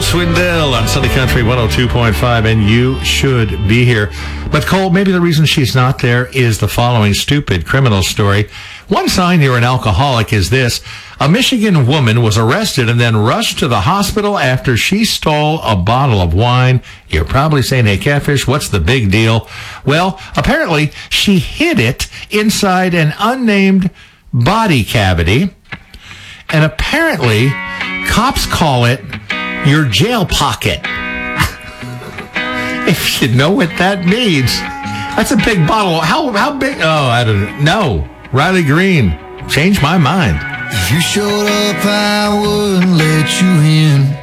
Cole Swindell on Sunday Country 102.5, and you should be here. But Cole, maybe the reason she's not there is the following stupid criminal story. One sign you're an alcoholic is this. A Michigan woman was arrested and then rushed to the hospital after she stole a bottle of wine. You're probably saying, hey, Catfish, what's the big deal? Well, apparently she hid it inside an unnamed body cavity. And apparently, cops call it your jail pocket. If you know what that means. That's a big bottle. How big? Oh, I don't know. Riley Green, changed my mind. If you showed up, I wouldn't let you in.